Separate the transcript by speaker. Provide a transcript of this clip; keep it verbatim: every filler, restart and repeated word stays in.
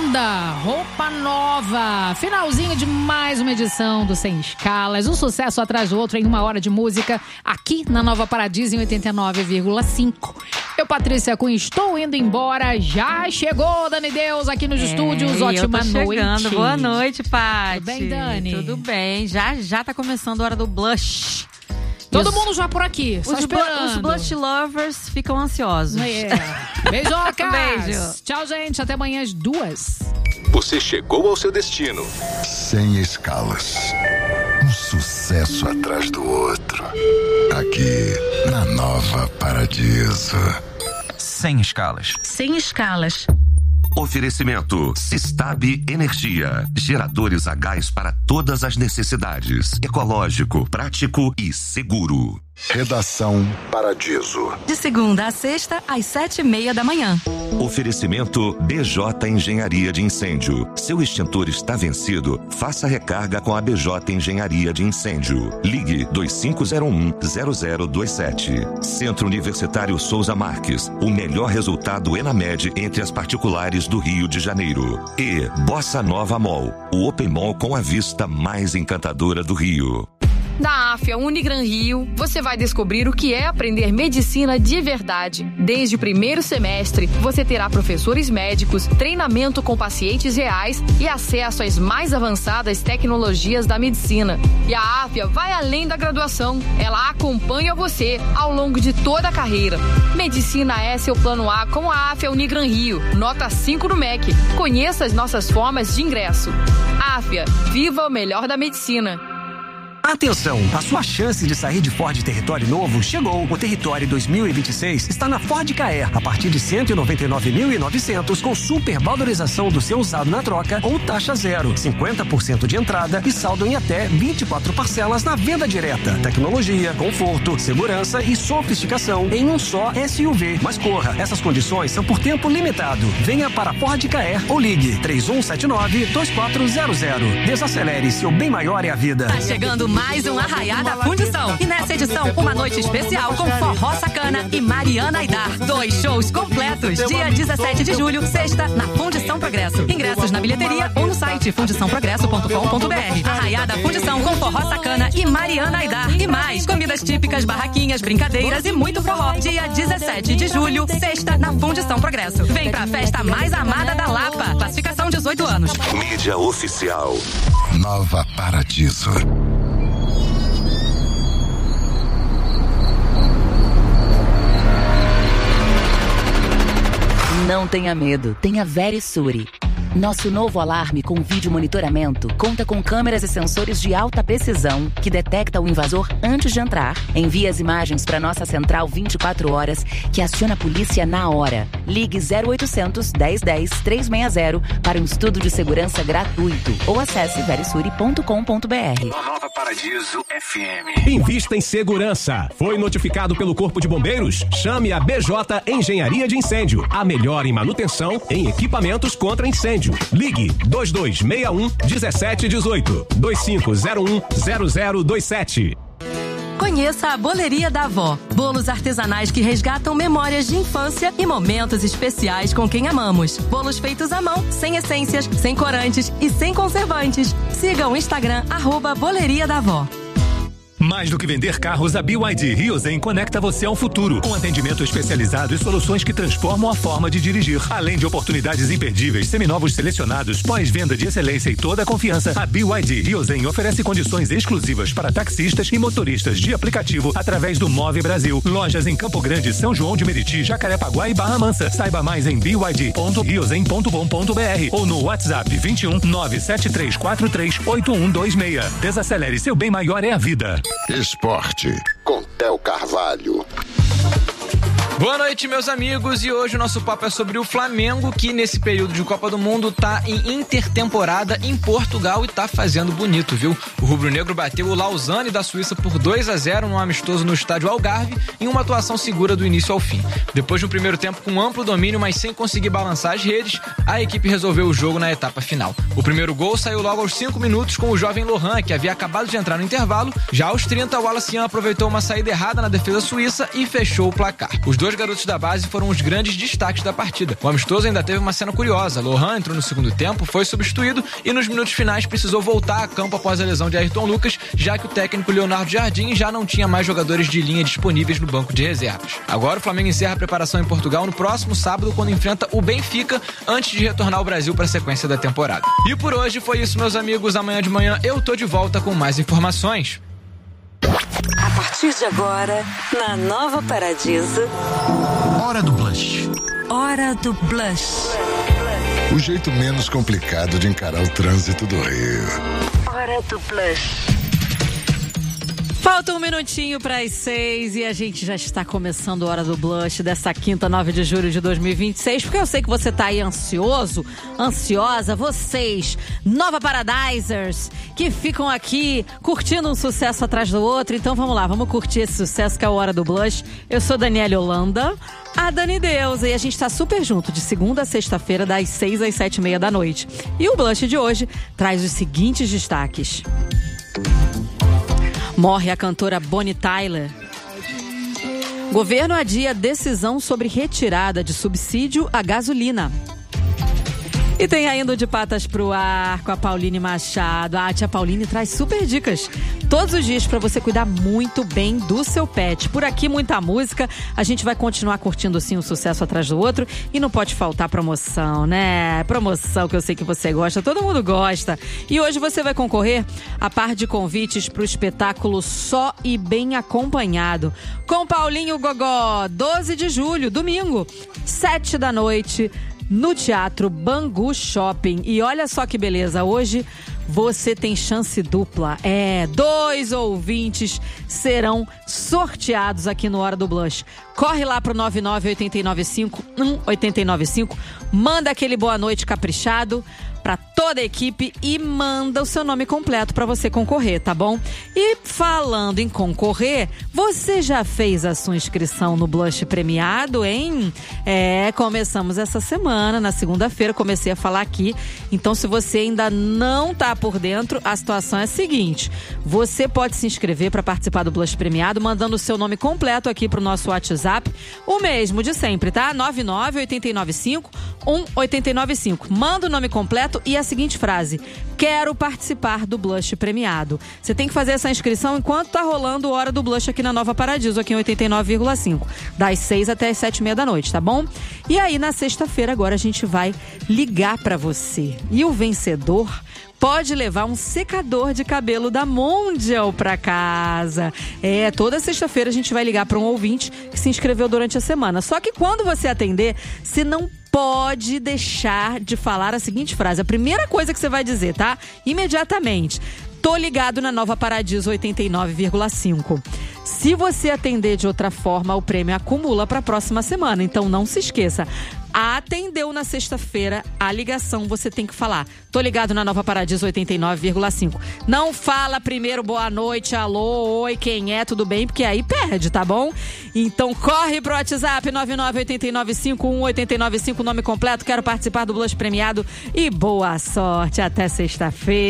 Speaker 1: linda, roupa nova. Finalzinho de mais uma edição do Sem Escalas. Um sucesso atrás do outro em uma hora de música aqui na Nova Paradiso em oitenta e nove vírgula cinco. Eu, Patrícia Cunha, estou indo embora. Já chegou, Dani Deus, aqui nos é, estúdios. Ótima
Speaker 2: eu tô
Speaker 1: noite.
Speaker 2: Chegando. Boa noite, Paty.
Speaker 1: Tudo bem, Dani?
Speaker 2: Tudo bem. Já, já tá começando a hora do blush.
Speaker 1: Todo
Speaker 2: os,
Speaker 1: mundo já por aqui, só
Speaker 2: os
Speaker 1: esperando.
Speaker 2: Os blush lovers ficam ansiosos.
Speaker 1: É. Beijocas.
Speaker 2: Beijo.
Speaker 1: Tchau, gente. Até amanhã às duas.
Speaker 3: Você chegou ao seu destino.
Speaker 4: Sem escalas. Um sucesso atrás do outro. Aqui, na Nova Paradiso.
Speaker 5: Sem escalas.
Speaker 6: Sem escalas.
Speaker 7: Oferecimento Sistab Energia. Geradores a gás para todas as necessidades. Ecológico, prático e seguro.
Speaker 4: Redação Paradiso.
Speaker 6: De segunda a sexta, às sete e meia da manhã.
Speaker 7: Oferecimento B J Engenharia de Incêndio. Seu extintor está vencido? Faça recarga com a B J Engenharia de Incêndio. Ligue dois cinco zero um, zero zero dois sete. Centro Universitário Souza Marques. O melhor resultado ENAMED entre as particulares do Rio de Janeiro. E Bossa Nova Mall. O Open Mall com a vista mais encantadora do Rio.
Speaker 8: Na AFIA Unigran Rio, você vai descobrir o que é aprender medicina de verdade. Desde o primeiro semestre, você terá professores médicos, treinamento com pacientes reais e acesso às mais avançadas tecnologias da medicina. E a AFIA vai além da graduação. Ela acompanha você ao longo de toda a carreira. Medicina é seu plano A com a AFIA Unigran Rio. Nota cinco no M E C. Conheça as nossas formas de ingresso. AFIA, viva o melhor da medicina.
Speaker 9: Atenção, a sua chance de sair de Ford Território novo chegou. O Território dois mil e vinte e seis está na Ford Ka-Air, a partir de cento e noventa e nove mil e novecentos, com super valorização do seu usado na troca ou taxa zero, cinquenta por cento de entrada e saldo em até vinte e quatro parcelas na venda direta. Tecnologia, conforto, segurança e sofisticação em um só S U V. Mas corra, essas condições são por tempo limitado. Venha para Ford Ka-Air ou ligue três um sete nove, dois quatro zero zero. Desacelere, seu bem maior é a vida.
Speaker 6: Tá chegando mais um Arraiá da Fundição. E nessa edição, uma noite especial com Forró Sacana e Mariana Aidar. Dois shows completos. Dia dezessete de julho, sexta, na Fundição Progresso. Ingressos na bilheteria ou no site fundição progresso ponto com ponto b r. Arraiá da Fundição com Forró Sacana e Mariana Aidar. E mais, comidas típicas, barraquinhas, brincadeiras e muito forró. Dia dezessete de julho, sexta, na Fundição Progresso. Vem pra festa mais amada da Lapa. Classificação dezoito anos.
Speaker 7: Mídia oficial.
Speaker 4: Nova Paradiso.
Speaker 10: Não tenha medo, tenha Verisure. Nosso novo alarme com vídeo monitoramento conta com câmeras e sensores de alta precisão que detecta o invasor antes de entrar. Envia as imagens para nossa central vinte e quatro horas, que aciona a polícia na hora. Ligue zero oitocentos, dez dez, trezentos e sessenta para um estudo de segurança gratuito ou acesse verisure ponto com ponto b r.
Speaker 3: Nova Paradiso F M.
Speaker 11: Invista em segurança. Foi notificado pelo Corpo de Bombeiros? Chame a B J Engenharia de Incêndio. A melhor em manutenção em equipamentos contra incêndio. Ligue dois dois seis um, um sete um oito, dois cinco zero um, zero zero dois sete.
Speaker 6: Conheça a Boleria da Avó. Bolos artesanais que resgatam memórias de infância e momentos especiais com quem amamos. Bolos feitos à mão, sem essências, sem corantes e sem conservantes. Siga o Instagram, arroba Boleria da Avó.
Speaker 12: Mais do que vender carros, a B Y D Rio Zen conecta você ao futuro, com atendimento especializado e soluções que transformam a forma de dirigir. Além de oportunidades imperdíveis, seminovos selecionados, pós-venda de excelência e toda a confiança, a B Y D Rio Zen oferece condições exclusivas para taxistas e motoristas de aplicativo através do Move Brasil. Lojas em Campo Grande, São João de Meriti, Jacarepaguá e Barra Mansa. Saiba mais em b y d ponto rio zen ponto com ponto b r ou no WhatsApp vinte e um, nove sete três quatro três, oito um dois seis. Desacelere, seu bem maior é a vida.
Speaker 4: Esporte, com Theo Carvalho.
Speaker 5: Boa noite, meus amigos, e hoje o nosso papo é sobre o Flamengo, que nesse período de Copa do Mundo tá em intertemporada em Portugal e tá fazendo bonito, viu? O rubro-negro bateu o Lausanne da Suíça por dois a zero num amistoso no estádio Algarve, em uma atuação segura do início ao fim. Depois de um primeiro tempo com amplo domínio, mas sem conseguir balançar as redes, a equipe resolveu o jogo na etapa final. O primeiro gol saiu logo aos cinco minutos com o jovem Lohan, que havia acabado de entrar no intervalo. Já aos trinta, o Wallace Ian aproveitou uma saída errada na defesa suíça e fechou o placar. Os dois dois garotos da base foram os grandes destaques da partida. O amistoso ainda teve uma cena curiosa. Lohan entrou no segundo tempo, foi substituído e nos minutos finais precisou voltar a campo após a lesão de Ayrton Lucas, já que o técnico Leonardo Jardim já não tinha mais jogadores de linha disponíveis no banco de reservas. Agora o Flamengo encerra a preparação em Portugal no próximo sábado, quando enfrenta o Benfica, antes de retornar ao Brasil para a sequência da temporada. E por hoje foi isso, meus amigos. Amanhã de manhã eu tô de volta com mais informações.
Speaker 13: A partir de agora, na Nova Paradiso...
Speaker 4: Hora do Blush.
Speaker 13: Hora do Blush.
Speaker 4: O jeito menos complicado de encarar o trânsito do Rio.
Speaker 13: Hora do Blush.
Speaker 2: Falta um minutinho para as seis e a gente já está começando a Hora do Blush dessa quinta, nove de julho de dois mil e vinte e seis, porque eu sei que você tá aí ansioso, ansiosa, vocês, Nova Paradisers, que ficam aqui curtindo um sucesso atrás do outro. Então vamos lá, vamos curtir esse sucesso que é a Hora do Blush. Eu sou Daniela Holanda, a Dani Deusa, e a gente tá super junto de segunda a sexta-feira, das seis às sete e meia da noite. E o Blush de hoje traz os seguintes destaques. Morre a cantora Bonnie Tyler. Governo adia decisão sobre retirada de subsídio à gasolina. E tem ainda o De Patas pro Ar com a Pauline Machado. A tia Pauline traz super dicas todos os dias para você cuidar muito bem do seu pet. Por aqui, muita música. A gente vai continuar curtindo, sim, um sucesso atrás do outro. E não pode faltar promoção, né? Promoção que eu sei que você gosta. Todo mundo gosta. E hoje você vai concorrer a par de convites pro espetáculo Só e Bem Acompanhado com Paulinho Gogó. doze de julho, domingo, sete da noite, no Teatro Bangu Shopping. E olha só que beleza, hoje você tem chance dupla. É, dois ouvintes serão sorteados aqui no Hora do Blush. Corre lá pro nove nove oito nove cinco um oito nove cinco, manda aquele boa noite caprichado para toda a equipe e manda o seu nome completo para você concorrer, tá bom? E falando em concorrer, você já fez a sua inscrição no Blush premiado, hein? É, começamos essa semana, na segunda-feira, comecei a falar aqui. Então, se você ainda não tá por dentro, a situação é a seguinte: você pode se inscrever para participar do Blush premiado, mandando o seu nome completo aqui pro nosso WhatsApp, o mesmo de sempre, tá? nove nove oito nove cinco um oito nove cinco. Manda o nome completo e a seguinte frase: quero participar do Blush premiado. Você tem que fazer essa inscrição enquanto tá rolando a Hora do Blush aqui na Nova Paradiso, aqui em oitenta e nove vírgula cinco, das seis até as sete e meia da noite, tá bom? E aí, na sexta-feira, agora a gente vai ligar pra você. E o vencedor pode levar um secador de cabelo da Mondial pra casa. É, toda sexta-feira a gente vai ligar para um ouvinte que se inscreveu durante a semana. Só que quando você atender, você não pode deixar de falar a seguinte frase. A primeira coisa que você vai dizer, tá? Imediatamente: tô ligado na Nova Paradiso oitenta e nove vírgula cinco. Se você atender de outra forma, o prêmio acumula para a próxima semana. Então não se esqueça. Atendeu na sexta-feira a ligação, você tem que falar: tô ligado na Nova Paradiso oitenta e nove vírgula cinco. Não fala primeiro boa noite, alô, oi, quem é, tudo bem? Porque aí perde, tá bom? Então corre pro WhatsApp nove nove oito nove cinco um oito nove cinco, nome completo, quero participar do Blush premiado e boa sorte, até sexta-feira.